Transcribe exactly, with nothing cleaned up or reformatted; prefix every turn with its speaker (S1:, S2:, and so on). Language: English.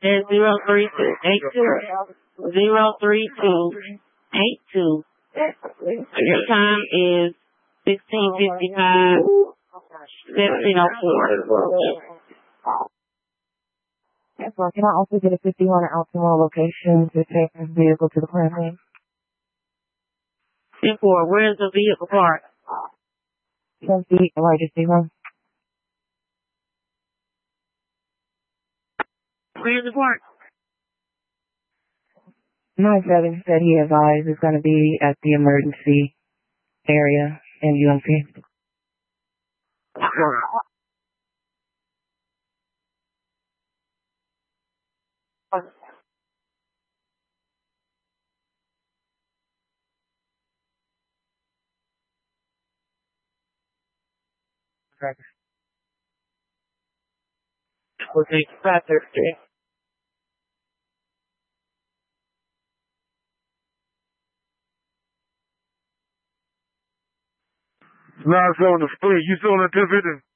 S1: It's zero three two eight two zero three two eight two. Your time is sixteen fifty five seventeen oh four.
S2: Yes, well, can I also get a fifty-one Altamore location to take this vehicle to the crime scene?
S1: ten four, where's the vehicle parked?
S2: ten feet, largest zero.
S1: Where's the park?
S2: nine seven said he advised it's going to be at the emergency area in U M C.
S1: Okay, five thirty-three.
S3: Live on the split. You still on the ten fifty?